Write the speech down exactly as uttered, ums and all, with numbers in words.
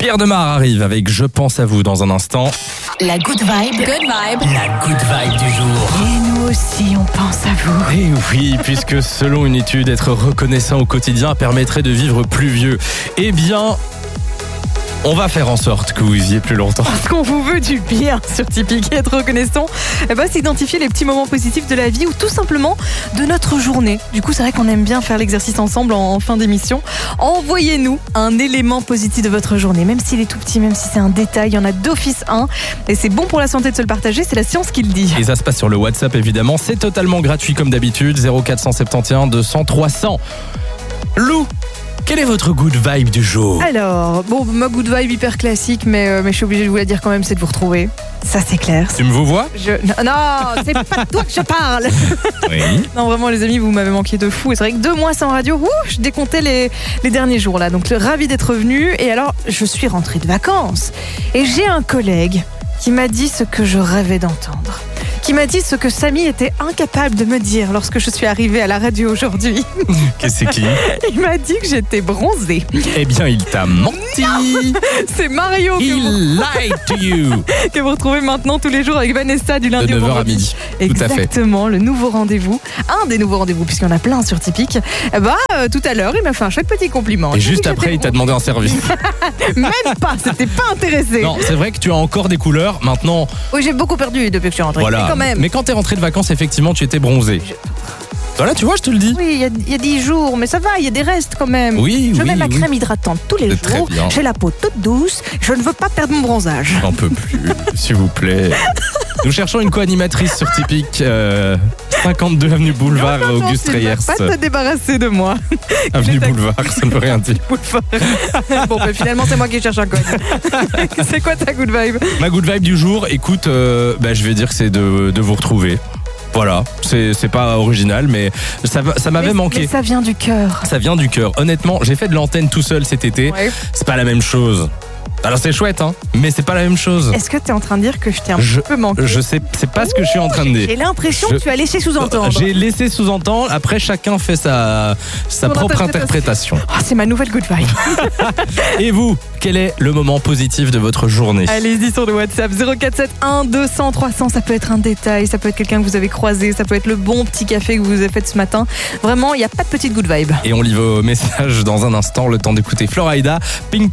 Pierre Demar arrive avec Je pense à vous dans un instant. La good vibe. Good vibe. La good vibe du jour. Et nous aussi, on pense à vous. Et oui, puisque selon une étude, être reconnaissant au quotidien permettrait de vivre plus vieux. Eh bien, on va faire en sorte que vous viviez plus longtemps. Parce qu'on vous veut du bien sur Tipeee. Être reconnaissant, eh ben, c'est identifier les petits moments positifs de la vie ou tout simplement de notre journée. Du coup, c'est vrai qu'on aime bien faire l'exercice ensemble en, en fin d'émission. Envoyez-nous un élément positif de votre journée, même s'il est tout petit, même si c'est un détail. Il y en a d'office un. Et c'est bon pour la santé de se le partager, c'est la science qui le dit. Et ça se passe sur le WhatsApp, évidemment. C'est totalement gratuit comme d'habitude. zéro quatre cent soixante et onze deux cents trois cents. Lou, quelle est votre good vibe du jour? Alors, bon, ma good vibe hyper classique, mais, euh, mais je suis obligée de vous la dire quand même, c'est de vous retrouver. Ça, c'est clair. Tu me vous vois? Je... Non, c'est pas de toi que je parle. Oui. Non, vraiment, les amis, vous m'avez manqué de fou. Et c'est vrai que deux mois sans radio, ouh, je décomptais les, les derniers jours là. Donc, ravi d'être revenu. Et alors, je suis rentrée de vacances. Et j'ai un collègue qui m'a dit ce que je rêvais d'entendre. Qui m'a dit ce que Samy était incapable de me dire lorsque je suis arrivée à la radio aujourd'hui. Qu'est-ce que c'est qui? Il m'a dit que j'étais bronzée. Eh bien, il t'a menti. C'est Mario que He vous, lied to you. que vous retrouvez maintenant tous les jours avec Vanessa du lundi De au neuf heures à vendredi. midi. Tout à fait. Exactement, le nouveau rendez-vous. Un des nouveaux rendez-vous, puisqu'il y en a plein sur Tipeee. Bah, euh, tout à l'heure, il m'a fait un chouette petit compliment. Et Il m'a dit juste que après, j'étais il t'a demandé un service. Même pas, c'était pas intéressé. Non, c'est vrai que tu as encore des couleurs. Maintenant, Oui, j'ai beaucoup perdu depuis que je suis rentrée. voilà. Mais quand même. Mais quand t'es rentré de vacances, effectivement, tu étais bronzé. Voilà, tu vois, je te le dis. Oui, il y a- il y a dix jours, mais ça va, il y a des restes quand même. Oui, Je oui, mets ma oui. crème hydratante tous les C'est très jours. bien. J'ai la peau toute douce. Je ne veux pas perdre mon bronzage. J'en peux plus, s'il vous plaît. Nous cherchons une co-animatrice sur Tipeee. euh, cinquante-deux avenue Boulevard, Non, non, non, Auguste tu ne vas Reyers. pas te débarrasser de moi. Avenue J'étais- Boulevard, ça ne veut rien dire. Boulevard. Bon, ben finalement, c'est moi qui cherche un code. C'est quoi ta good vibe? Ma good vibe du jour, écoute, euh, bah, je vais dire que c'est de, de vous retrouver. Voilà, c'est c'est pas original, mais ça, va- ça m'avait Mais- manqué. mais ça vient du cœur. Ça vient du cœur. Honnêtement, j'ai fait de l'antenne tout seul cet été. Ouais. C'est pas la même chose. Alors c'est chouette, hein, mais c'est pas la même chose. Est-ce que tu es en train de dire que je t'ai un Je- peu manqué? Je sais, c'est pas ce que je suis en train de J'ai dire. l'impression Je- que tu as laissé sous-entendre. J'ai laissé sous-entendre. Après, chacun fait sa, sa Son propre interprétation. interprétation. Oh, c'est ma nouvelle good vibe. Et vous, quel est le moment positif de votre journée? Allez-y sur le WhatsApp zéro quatre sept un deux cents trois cents. Ça peut être un détail, ça peut être quelqu'un que vous avez croisé, ça peut être le bon petit café que vous avez fait ce matin. Vraiment, il n'y a pas de petite good vibe. Et on lit vos messages dans un instant. Le temps d'écouter Florida, Pink